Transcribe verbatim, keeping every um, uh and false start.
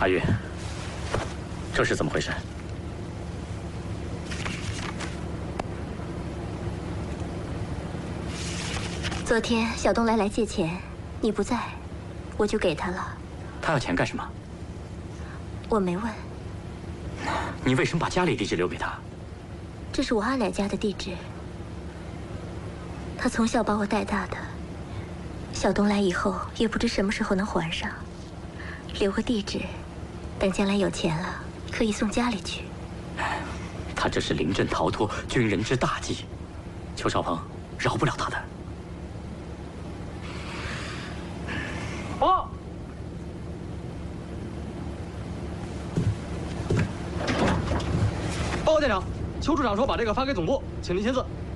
阿玉，这是怎么回事？ 昨天小东来来借钱，你不在，我就给他了。 他要钱干什么？ 我没问。 你为什么把家里地址留给他？ 这是我阿奶家的地址，他从小把我带大的。小东来以后，也不知什么时候能还上，留个地址，等将来有钱了，可以送家里去。 他这是临阵逃脱，军人之大忌，邱少鹏饶不了他的。 报。报告舰长，邱处长说把这个发给总部，请您签字。